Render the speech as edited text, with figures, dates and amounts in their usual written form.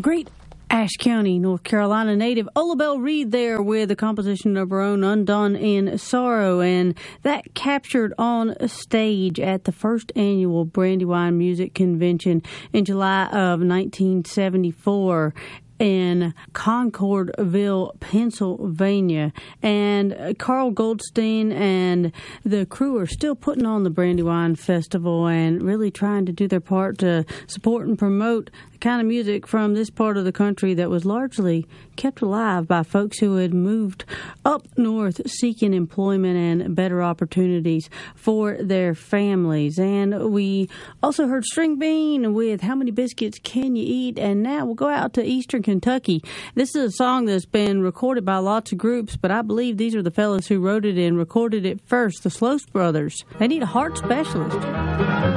great Ashe County, North Carolina native Ola Belle Reed there with a composition of her own, Undone in Sorrow, and that captured on stage at the first annual Brandywine Music Convention in July of 1974 in Concordville, Pennsylvania. And Carl Goldstein and the crew are still putting on the Brandywine Festival and really trying to do their part to support and promote the kind of music from this part of the country that was largely kept alive by folks who had moved up north seeking employment and better opportunities for their families. And we also heard String Bean with How Many Biscuits Can You Eat? And now we'll go out to Eastern Kentucky. This is a song that's been recorded by lots of groups, but I believe these are the fellas who wrote it and recorded it first, the Sloast Brothers. They need a heart specialist.